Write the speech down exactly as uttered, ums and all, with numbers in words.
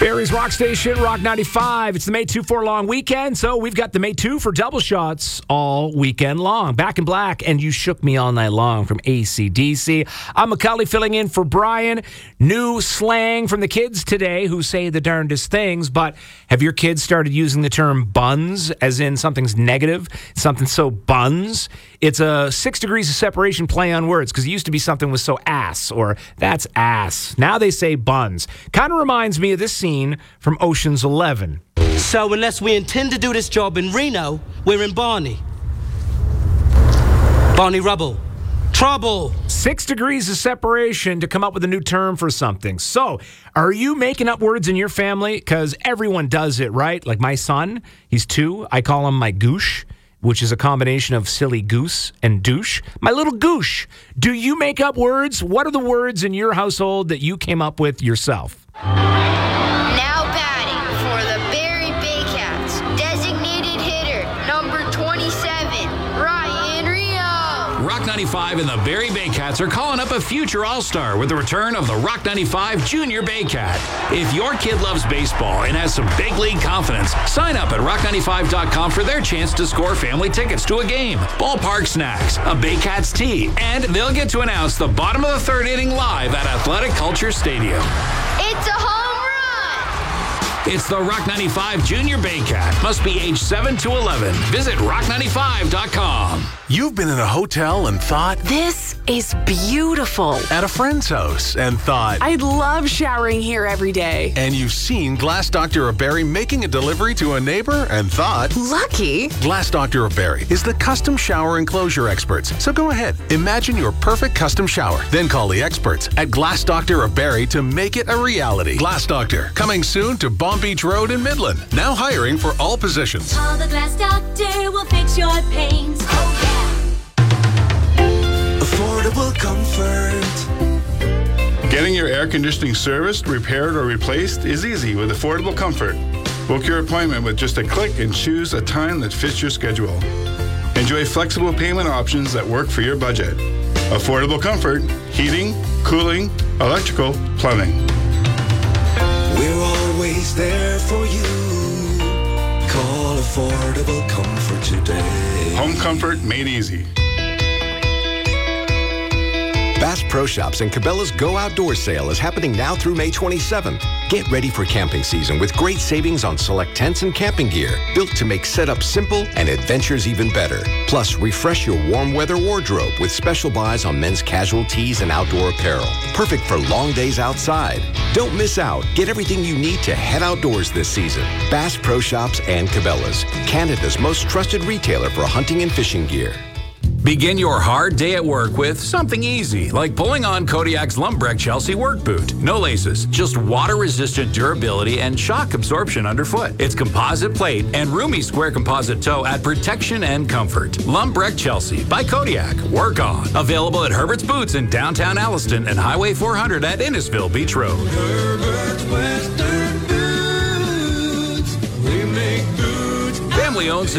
Barrie's Rock Station, Rock ninety-five. It's the May two for long weekend, so we've got the May two for double shots all weekend long. Back in Black, and You Shook Me All Night Long from A C D C. I'm Macaulay filling in for Brian. New slang from the kids today who say the darndest things, but have your kids started using the term buns, as in something's negative, something so buns? It's a six degrees of separation play on words, because it used to be something was so ass, or that's ass. Now they say buns. Kind of reminds me of this scene from Ocean's Eleven. So unless we intend to do this job in Reno, we're in Barney. Barney Rubble. Trouble. Six degrees of separation to come up with a new term for something. So, are you making up words in your family? Because everyone does it, right? Like my son, he's two. I call him my goosh, which is a combination of silly goose and douche. My little goosh. Do you make up words? What are the words in your household that you came up with yourself? Now batting for the Barrie Baycats, designated hitter, number twenty-seven, Ryan Rio. Rock ninety-five and the Barrie Baycats are calling up a future All-Star with the return of the Rock ninety-five Junior Baycat. If your kid loves baseball and has some big league confidence, sign up at rock ninety-five dot com for their chance to score family tickets to a game, ballpark snacks, a Baycats tee, and they'll get to announce the bottom of the third inning live at Athletic Culture Stadium. It's a home run! It's the Rock ninety-five Junior Baycat. Must be age seven to eleven. Visit rock ninety-five dot com. You've been in a hotel and thought, this is beautiful. At a friend's house and thought, I'd love showering here every day. And you've seen Glass Doctor of Barrie making a delivery to a neighbor and thought, lucky. Glass Doctor of Barrie is the custom shower enclosure experts. So go ahead, imagine your perfect custom shower. Then call the experts at Glass Doctor of Barrie to make it a reality. Glass Doctor, coming soon to Bomb Beach Road in Midland. Now hiring for all positions. Call the Glass Doctor, will fix your pains. Oh yeah. Affordable comfort. Getting your air conditioning serviced, repaired, or replaced is easy with Affordable Comfort. Book your appointment with just a click and choose a time that fits your schedule. Enjoy flexible payment options that work for your budget. Affordable Comfort, heating, cooling, electrical, plumbing. We're always there for you. Call Affordable Comfort today. Home comfort made easy. Bass Pro Shops and Cabela's Go Outdoor Sale is happening now through May twenty-seventh. Get ready for camping season with great savings on select tents and camping gear, built to make setup simple and adventures even better. Plus, refresh your warm weather wardrobe with special buys on men's casual tees and outdoor apparel. Perfect for long days outside. Don't miss out. Get everything you need to head outdoors this season. Bass Pro Shops and Cabela's, Canada's most trusted retailer for hunting and fishing gear. Begin your hard day at work with something easy, like pulling on Kodiak's Lumbrecht Chelsea work boot. No laces, just water-resistant durability and shock absorption underfoot. It's composite plate and roomy square composite toe add protection and comfort. Lumbrecht Chelsea by Kodiak. Work on. Available at Herbert's Boots in downtown Alliston and Highway four hundred at Innisfil Beach Road. Herbert's Western Boots. We make boots. Family owned